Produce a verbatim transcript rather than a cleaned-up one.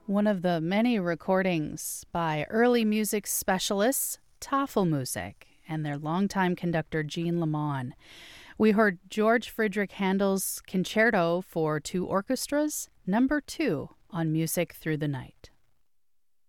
one of the many recordings by early music specialists Tafelmusik and their longtime conductor Jean Lamont. We heard George Friedrich Handel's Concerto for Two Orchestras, number two on Music Through the Night.